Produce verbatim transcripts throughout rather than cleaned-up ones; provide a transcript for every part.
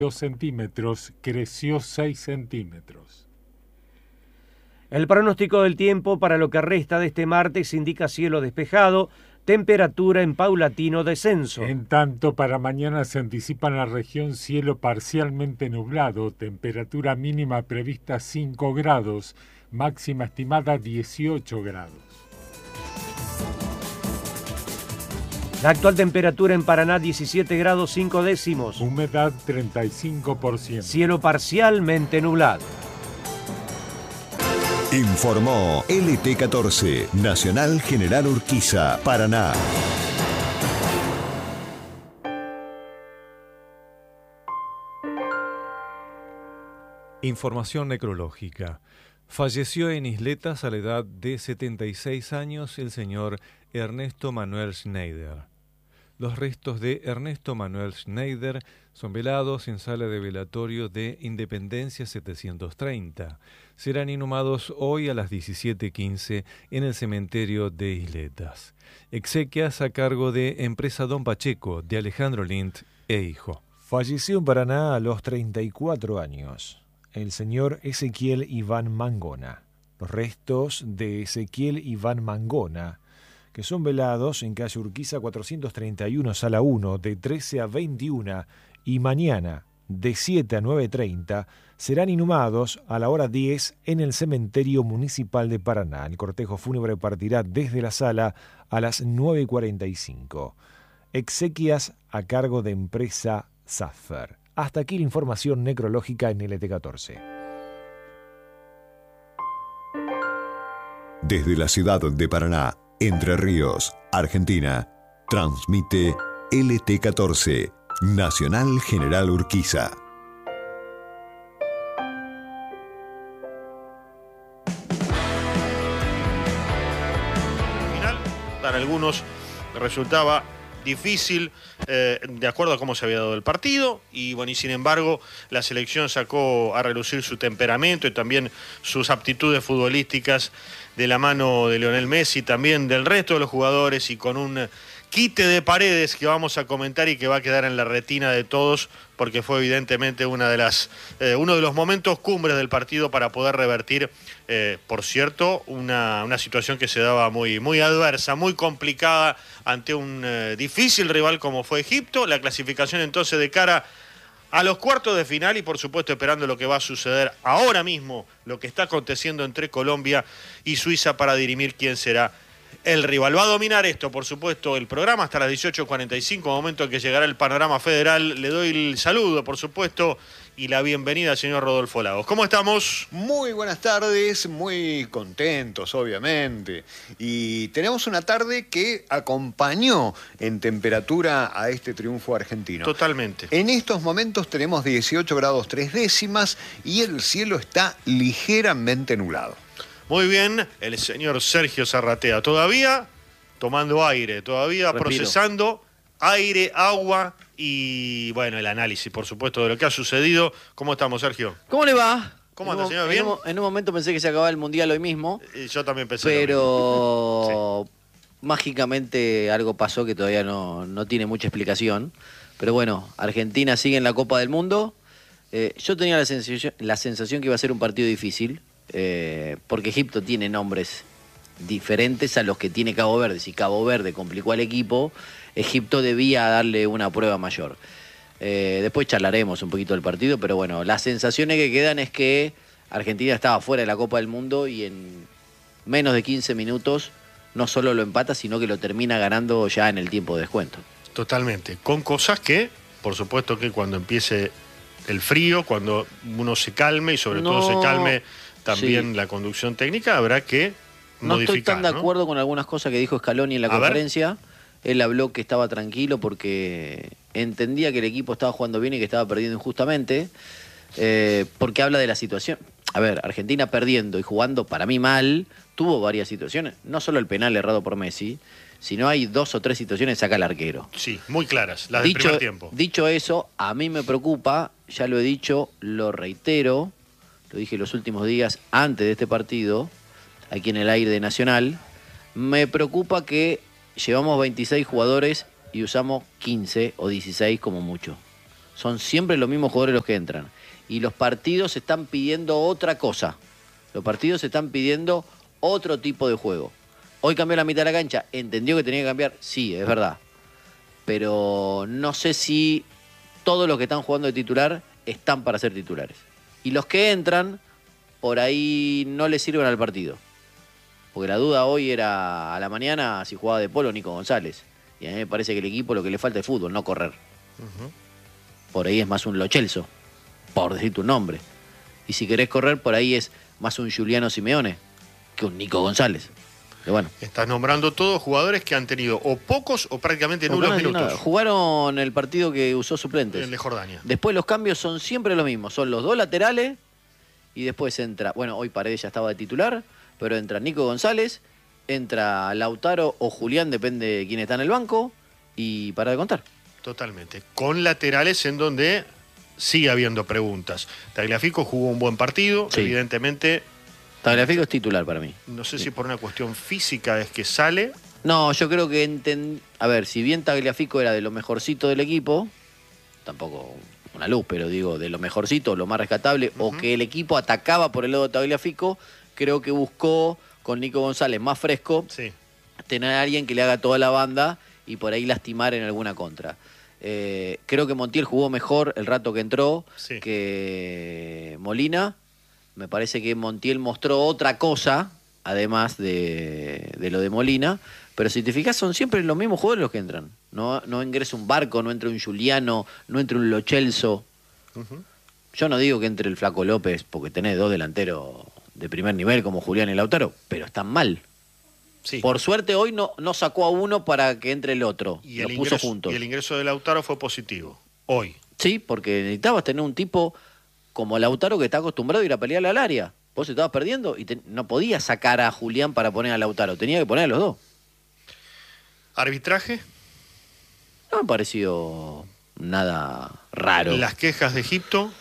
dos centímetros, creció seis centímetros. El pronóstico del tiempo para lo que resta de este martes indica cielo despejado, temperatura en paulatino descenso. En tanto, para mañana se anticipa en la región cielo parcialmente nublado, temperatura mínima prevista cinco grados, máxima estimada dieciocho grados. La actual temperatura en Paraná diecisiete grados cinco décimos. Humedad treinta y cinco por ciento. Cielo parcialmente nublado. Informó L T catorce, Nacional General Urquiza, Paraná. Información necrológica. Falleció en Isletas a la edad de setenta y seis años el señor Ernesto Manuel Schneider. Los restos de Ernesto Manuel Schneider son velados en sala de velatorio de Independencia setecientos treinta. Serán inhumados hoy a las diecisiete quince en el cementerio de Isletas. Exequias a cargo de Empresa Don Pacheco, de Alejandro Lint e hijo. Falleció en Paraná a los treinta y cuatro años el señor Ezequiel Iván Mangona. Los restos de Ezequiel Iván Mangona, que son velados en calle Urquiza cuatrocientos treinta y uno, sala uno, de trece a veintiuna, y mañana, de siete a nueve treinta, serán inhumados a la hora diez en el cementerio municipal de Paraná. El cortejo fúnebre partirá desde la sala a las nueve cuarenta y cinco. Exequias a cargo de Empresa Zaffer. Hasta aquí la información necrológica en L T catorce. Desde la ciudad de Paraná, Entre Ríos, Argentina, transmite L T catorce, Nacional General Urquiza. Final, para algunos resultaba difícil, eh, de acuerdo a cómo se había dado el partido, y bueno, y sin embargo la selección sacó a relucir su temperamento y también sus aptitudes futbolísticas de la mano de Lionel Messi, también del resto de los jugadores, y con un quite de Paredes que vamos a comentar y que va a quedar en la retina de todos, porque fue evidentemente una de las, eh, uno de los momentos cumbres del partido para poder revertir, eh, por cierto, una, una situación que se daba muy, muy adversa, muy complicada ante un eh, difícil rival como fue Egipto. La clasificación entonces de cara a los cuartos de final y por supuesto esperando lo que va a suceder ahora mismo, lo que está aconteciendo entre Colombia y Suiza para dirimir quién será el rival. Va a dominar esto, por supuesto, el programa hasta las dieciocho cuarenta y cinco, momento en que llegará el panorama federal. Le doy el saludo, por supuesto, y la bienvenida al señor Rodolfo Lagos. ¿Cómo estamos? Muy buenas tardes, muy contentos, obviamente. Y tenemos una tarde que acompañó en temperatura a este triunfo argentino. Totalmente. En estos momentos tenemos dieciocho grados tres décimas y el cielo está ligeramente nublado. Muy bien, el señor Sergio Zarratea, todavía tomando aire, todavía Respiro. procesando aire, agua y, bueno, el análisis, por supuesto, de lo que ha sucedido. ¿Cómo estamos, Sergio? ¿Cómo le va? ¿Cómo En anda, un- señor? en ¿Bien? un, en un momento pensé que se acababa el Mundial hoy mismo, Eh, Yo también pensé. pero mágicamente algo pasó que todavía no, no tiene mucha explicación. Pero bueno, Argentina sigue en la Copa del Mundo. Eh, yo tenía la sensación, la sensación que iba a ser un partido difícil, eh, porque Egipto tiene nombres diferentes a los que tiene Cabo Verde. Si Cabo Verde complicó al equipo, Egipto debía darle una prueba mayor. Eh, después charlaremos un poquito del partido, pero bueno, las sensaciones que quedan es que Argentina estaba fuera de la Copa del Mundo y en menos de quince minutos no solo lo empata, sino que lo termina ganando ya en el tiempo de descuento. Totalmente, con cosas que, por supuesto que cuando empiece el frío, cuando uno se calme y sobre No, todo se calme también sí. la conducción técnica, habrá que No modificar, estoy tan de ¿no? acuerdo con algunas cosas que dijo Scaloni en la A ver. conferencia. Él habló que estaba tranquilo porque entendía que el equipo estaba jugando bien y que estaba perdiendo injustamente, eh, porque habla de la situación. A ver, Argentina perdiendo y jugando para mí mal, tuvo varias situaciones, no solo el penal errado por Messi, sino hay dos o tres situaciones, saca el arquero. Sí, muy claras, las del Dicho, primer tiempo. dicho eso, a mí me preocupa, ya lo he dicho, lo reitero, lo dije los últimos días antes de este partido, aquí en el aire de Nacional, me preocupa que llevamos veintiséis jugadores y usamos quince o dieciséis como mucho. Son siempre los mismos jugadores los que entran. Y los partidos están pidiendo otra cosa. Los partidos están pidiendo otro tipo de juego. Hoy cambió la mitad de la cancha. ¿Entendió que tenía que cambiar? Sí, es verdad. Pero no sé si todos los que están jugando de titular están para ser titulares. Y los que entran, por ahí no les sirven al partido. Porque la duda hoy era a la mañana si jugaba de Polo Nico González. Y a mí me parece que el equipo lo que le falta es fútbol, no correr. Uh-huh. Por ahí es más un Lo Celso, por decir tu nombre. Y si querés correr, por ahí es más un Giuliano Simeone que un Nico González. Pero bueno. Estás nombrando todos jugadores que han tenido o pocos o prácticamente nulos no minutos. Nada. Jugaron el partido que usó suplentes. El de Jordania. Después los cambios son siempre los mismos. Son los dos laterales y después entra... Bueno, hoy Paredes ya estaba de titular, pero entra Nico González, entra Lautaro o Julián, depende de quién está en el banco, y para de contar. Totalmente. Con laterales en donde sigue habiendo preguntas. Tagliafico jugó un buen partido, sí. Evidentemente... Tagliafico es titular para mí. No sé sí. si por una cuestión física es que sale. No, yo creo que... Enten... A ver, si bien Tagliafico era de lo mejorcito del equipo, tampoco una luz, pero digo, de lo mejorcito, lo más rescatable, uh-huh. o que el equipo atacaba por el lado de Tagliafico, creo que buscó con Nico González más fresco, sí. tener a alguien que le haga toda la banda y por ahí lastimar en alguna contra. Eh, creo que Montiel jugó mejor el rato que entró sí. que Molina. Me parece que Montiel mostró otra cosa, además de, de lo de Molina. Pero si te fijas, son siempre los mismos jugadores los que entran. No, no ingresa un Barco, no entra un Giuliano, no entra un Lo Celso. Uh-huh. Yo no digo que entre el Flaco López, porque tenés dos delanteros de primer nivel como Julián y Lautaro, pero están mal. Sí. Por suerte hoy no, no sacó a uno para que entre el otro. Y lo el puso ingreso, juntos. Y el ingreso de Lautaro fue positivo. Hoy. Sí, porque necesitabas tener un tipo como Lautaro que está acostumbrado a ir a pelearle al área. Vos estabas perdiendo y te, no podías sacar a Julián para poner a Lautaro. Tenía que poner a los dos. ¿Arbitraje? No me ha parecido nada raro. Las quejas de Egipto.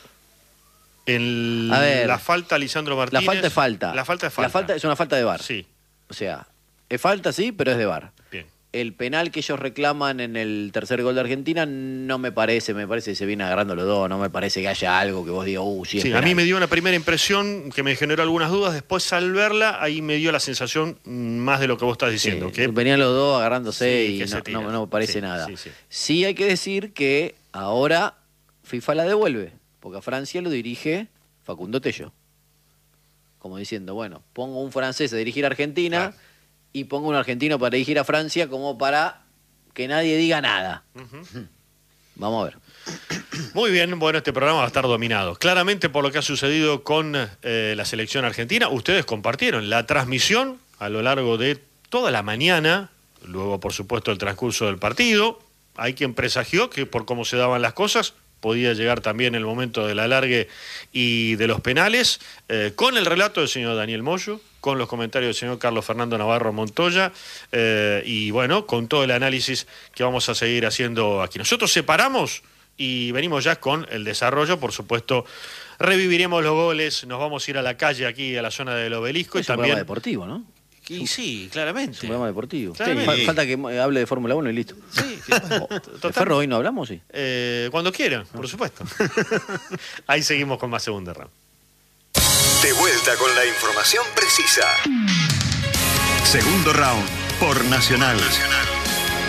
El, a ver, la falta a Lisandro Martínez. La falta es falta. La falta es falta. La falta es una falta de V A R. Sí. O sea, es falta sí, pero es de V A R. Bien. El penal que ellos reclaman en el tercer gol de Argentina no me parece, me parece que se viene agarrando los dos, no me parece que haya algo que vos digas, uh, sí, es sí, penal. A mí me dio una primera impresión que me generó algunas dudas, después al verla, ahí me dio la sensación más de lo que vos estás diciendo. Sí, que venían los dos agarrándose sí, y no, no, no me parece sí, nada. Sí, sí. sí hay que decir que ahora FIFA la devuelve, porque a Francia lo dirige Facundo Tello. Como diciendo, bueno, pongo un francés a dirigir a Argentina, claro, y pongo un argentino para dirigir a Francia como para que nadie diga nada. Uh-huh. Vamos a ver. Muy bien, bueno, este programa va a estar dominado claramente por lo que ha sucedido con eh, la selección argentina. Ustedes compartieron la transmisión a lo largo de toda la mañana, luego por supuesto el transcurso del partido. Hay quien presagió que por cómo se daban las cosas podía llegar también el momento del alargue y de los penales, eh, con el relato del señor Daniel Moyo, con los comentarios del señor Carlos Fernando Navarro Montoya, eh, y bueno, con todo el análisis que vamos a seguir haciendo aquí. Nosotros separamos y venimos ya con el desarrollo, por supuesto, reviviremos los goles, nos vamos a ir a la calle aquí, a la zona del Obelisco. Es y un también programa deportivo, ¿no? Y sí, claramente. Es un programa deportivo. Claramente. Sí, falta que hable de Fórmula uno y listo. Sí, ¿De Ferro hoy no hablamos? Sí. Eh, cuando quieran, por supuesto. Ahí seguimos con más Segunda Round. De vuelta con la información precisa. Segundo Round por Nacional. Nacional.